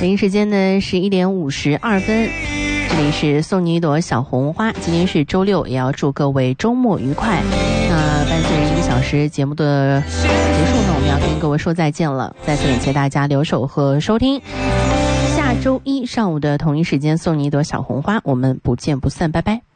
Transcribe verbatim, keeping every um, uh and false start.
北京时间呢十一点五十二分，这里是送你一朵小红花。今天是周六，也要祝各位周末愉快。那伴随着一个小时节目的结束呢，我们要跟各位说再见了。再次感谢大家留守和收听。下周一上午的同一时间送你一朵小红花，我们不见不散，拜拜。